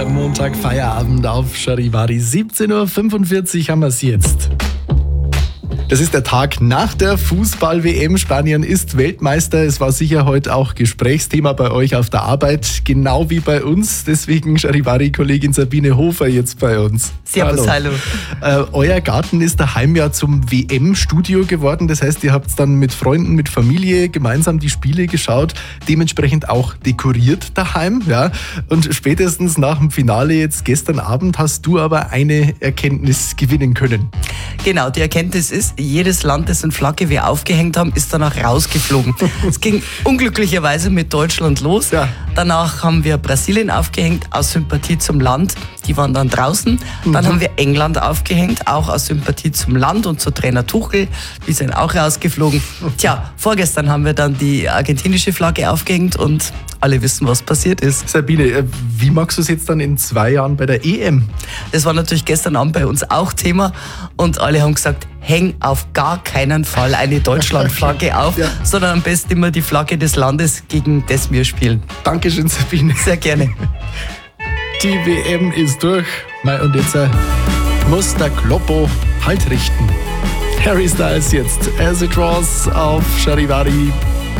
Der Montag Feierabend auf Charivari. 17.45 Uhr haben wir es jetzt. Das ist der Tag nach der Fußball-WM. Spanien ist Weltmeister. Es war sicher heute auch Gesprächsthema bei euch auf der Arbeit, genau wie bei uns. Deswegen Charivari-Kollegin Sabine Hofer jetzt bei uns. Servus, hallo. Euer Garten ist daheim ja zum WM-Studio geworden. Das heißt, ihr habt dann mit Freunden, mit Familie gemeinsam die Spiele geschaut, dementsprechend auch dekoriert daheim. Ja? Und spätestens nach dem Finale jetzt gestern Abend hast du aber eine Erkenntnis gewinnen können. Genau, die Erkenntnis ist, jedes Land, dessen Flagge wir aufgehängt haben, ist danach rausgeflogen. Es ging unglücklicherweise mit Deutschland los. Ja. Danach haben wir Brasilien aufgehängt, aus Sympathie zum Land. Die waren dann draußen. Dann haben wir England aufgehängt, auch aus Sympathie zum Land und zu Trainer Tuchel. Die sind auch rausgeflogen. Tja, vorgestern haben wir dann die argentinische Flagge aufgehängt und alle wissen, was passiert ist. Sabine, wie magst du es jetzt dann in 2 Jahren bei der EM? Das war natürlich gestern Abend bei uns auch Thema und alle haben gesagt, häng auf gar keinen Fall eine Deutschlandflagge auf, Ja. sondern am besten immer die Flagge des Landes, gegen das wir spielen. Dankeschön, Sabine. Sehr gerne. Die WM ist durch. Und jetzt muss der Kloppo halt richten. Harry Styles jetzt. As It Was auf Charivari.